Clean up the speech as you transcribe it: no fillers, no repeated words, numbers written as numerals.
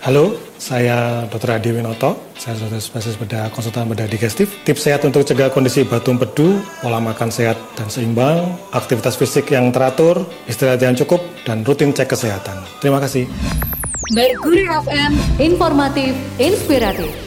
Halo, saya Dr. Adi Winoto. Saya dokter spesialis bedah konsultan bedah digestif. Tips sehat untuk cegah kondisi batu empedu, pola makan sehat dan seimbang, aktivitas fisik yang teratur, istirahat yang cukup, dan rutin cek kesehatan. Terima kasih. Merkuri FM, informatif, inspiratif.